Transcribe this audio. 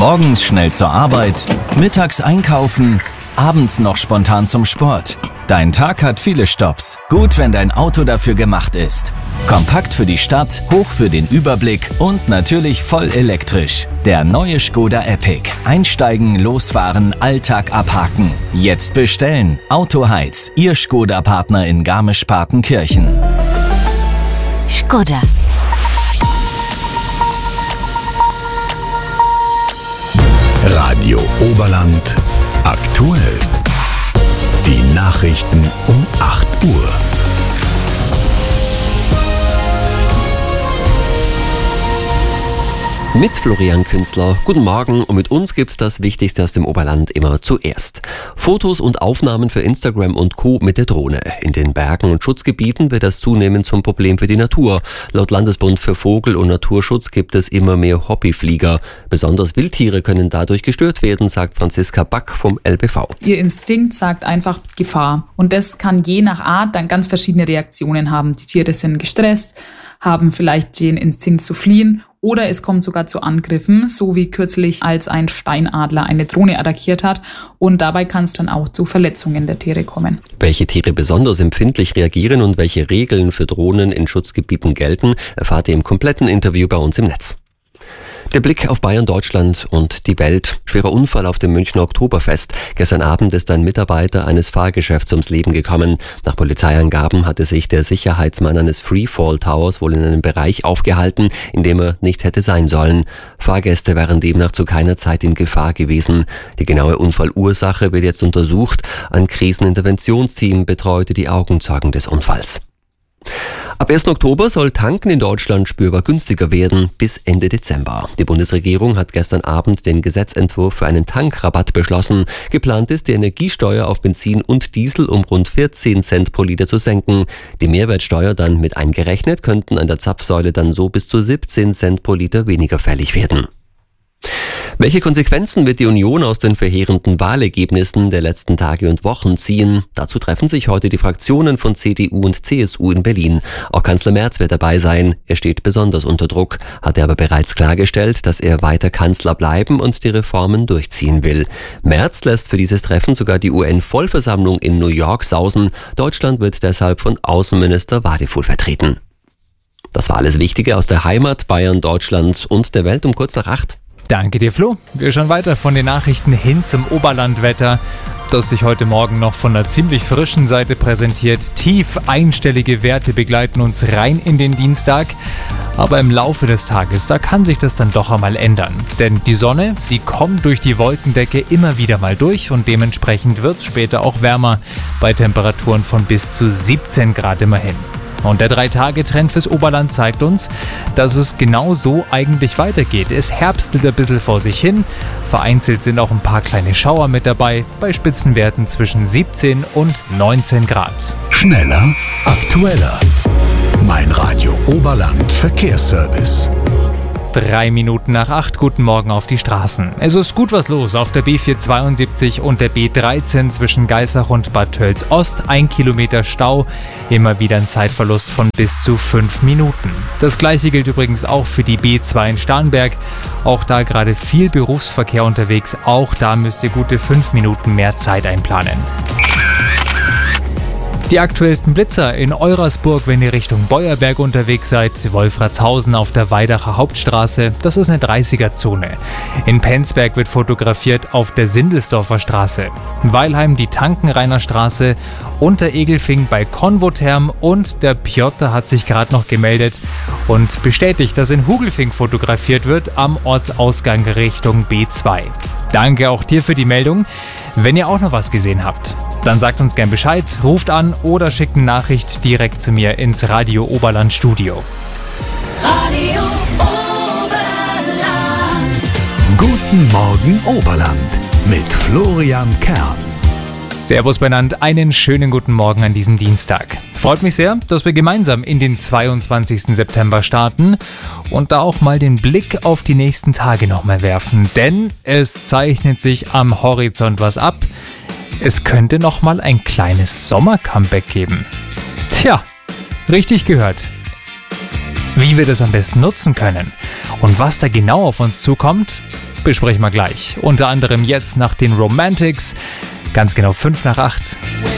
Morgens schnell zur Arbeit, mittags einkaufen, abends noch spontan zum Sport. Dein Tag hat viele Stopps. Gut, wenn dein Auto dafür gemacht ist. Kompakt für die Stadt, hoch für den Überblick und natürlich voll elektrisch. Der neue Škoda Epic. Einsteigen, losfahren, Alltag abhaken. Jetzt bestellen. Autoheiz, Ihr Škoda-Partner in Garmisch-Partenkirchen. Škoda. Radio Oberland aktuell. Die Nachrichten um 8 Uhr. Mit Florian Künzler. Guten Morgen und mit uns gibt's das Wichtigste aus dem Oberland immer zuerst. Fotos und Aufnahmen für Instagram und Co. mit der Drohne. In den Bergen und Schutzgebieten wird das zunehmend zum Problem für die Natur. Laut Landesbund für Vogel- und Naturschutz gibt es immer mehr Hobbyflieger. Besonders Wildtiere können dadurch gestört werden, sagt Franziska Back vom LBV. Ihr Instinkt sagt einfach Gefahr. Und das kann je nach Art dann ganz verschiedene Reaktionen haben. Die Tiere sind gestresst, haben vielleicht den Instinkt zu fliehen. Oder es kommt sogar zu Angriffen, so wie kürzlich, als ein Steinadler eine Drohne attackiert hat. Und dabei kann es dann auch zu Verletzungen der Tiere kommen. Welche Tiere besonders empfindlich reagieren und welche Regeln für Drohnen in Schutzgebieten gelten, erfahrt ihr im kompletten Interview bei uns im Netz. Der Blick auf Bayern, Deutschland und die Welt. Schwerer Unfall auf dem Münchner Oktoberfest. Gestern Abend ist ein Mitarbeiter eines Fahrgeschäfts ums Leben gekommen. Nach Polizeiangaben hatte sich der Sicherheitsmann eines Freefall Towers wohl in einem Bereich aufgehalten, in dem er nicht hätte sein sollen. Fahrgäste wären demnach zu keiner Zeit in Gefahr gewesen. Die genaue Unfallursache wird jetzt untersucht. Ein Kriseninterventionsteam betreute die Augenzeugen des Unfalls. Ab 1. Oktober soll Tanken in Deutschland spürbar günstiger werden, bis Ende Dezember. Die Bundesregierung hat gestern Abend den Gesetzentwurf für einen Tankrabatt beschlossen. Geplant ist, die Energiesteuer auf Benzin und Diesel um rund 14 Cent pro Liter zu senken. Die Mehrwertsteuer dann mit eingerechnet, könnten an der Zapfsäule dann so bis zu 17 Cent pro Liter weniger fällig werden. Welche Konsequenzen wird die Union aus den verheerenden Wahlergebnissen der letzten Tage und Wochen ziehen? Dazu treffen sich heute die Fraktionen von CDU und CSU in Berlin. Auch Kanzler Merz wird dabei sein. Er steht besonders unter Druck, hat er aber bereits klargestellt, dass er weiter Kanzler bleiben und die Reformen durchziehen will. Merz lässt für dieses Treffen sogar die UN-Vollversammlung in New York sausen. Deutschland wird deshalb von Außenminister Wadefuhl vertreten. Das war alles Wichtige aus der Heimat, Bayern, Deutschland und der Welt um kurz nach 8. Danke dir, Flo. Wir schauen weiter von den Nachrichten hin zum Oberlandwetter, das sich heute Morgen noch von einer ziemlich frischen Seite präsentiert. Tief einstellige Werte begleiten uns rein in den Dienstag. Aber im Laufe des Tages, da kann sich das dann doch einmal ändern. Denn die Sonne, sie kommt durch die Wolkendecke immer wieder mal durch und dementsprechend wird es später auch wärmer bei Temperaturen von bis zu 17 Grad immerhin. Und der 3-Tage-Trend fürs Oberland zeigt uns, dass es genau so eigentlich weitergeht. Es herbstelt ein bisschen vor sich hin. Vereinzelt sind auch ein paar kleine Schauer mit dabei, bei Spitzenwerten zwischen 17 und 19 Grad. Schneller, aktueller. Mein Radio Oberland Verkehrsservice. 3 Minuten nach 8, guten Morgen auf die Straßen. Es ist gut was los auf der B472 und der B13 zwischen Geissach und Bad Tölz-Ost. 1 Kilometer Stau, immer wieder ein Zeitverlust von bis zu 5 Minuten. Das gleiche gilt übrigens auch für die B2 in Starnberg. Auch da gerade viel Berufsverkehr unterwegs. Auch da müsst ihr gute 5 Minuten mehr Zeit einplanen. Die aktuellsten Blitzer in Eurasburg, wenn ihr Richtung Beuerberg unterwegs seid. Wolfratshausen auf der Weidacher Hauptstraße, das ist eine 30er-Zone. In Penzberg wird fotografiert auf der Sindelsdorfer Straße. In Weilheim die Tankenrainer Straße, Unteregelfing bei Konvotherm und der Piotr hat sich gerade noch gemeldet und bestätigt, dass in Hugelfing fotografiert wird am Ortsausgang Richtung B2. Danke auch dir für die Meldung. Wenn ihr auch noch was gesehen habt, dann sagt uns gern Bescheid, ruft an oder schickt eine Nachricht direkt zu mir ins Radio Oberland Studio. Radio Oberland. Guten Morgen Oberland mit Florian Kern. Servus benannt, einen schönen guten Morgen an diesem Dienstag. Freut mich sehr, dass wir gemeinsam in den 22. September starten und da auch mal den Blick auf die nächsten Tage nochmal werfen. Denn es zeichnet sich am Horizont was ab. Es könnte nochmal ein kleines Sommer-Comeback geben. Tja, richtig gehört. Wie wir das am besten nutzen können und was da genau auf uns zukommt, Besprechen wir gleich. Unter anderem jetzt nach den Romantics, ganz genau 7:55.